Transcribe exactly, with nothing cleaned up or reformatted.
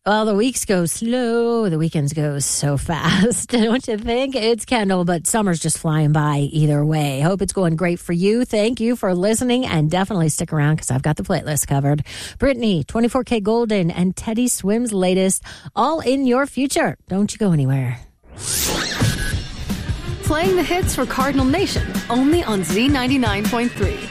Well, the weeks go slow. The weekends go so fast. Don't you think? It's Kendall, but summer's just flying by either way. Hope it's going great for you. Thank you for listening, and definitely stick around because I've got the playlist covered. Brittany, twenty-four K Golden, and Teddy Swim's latest, all in your future. Don't you go anywhere. Playing the hits for Cardinal Nation, only on Z ninety-nine point three.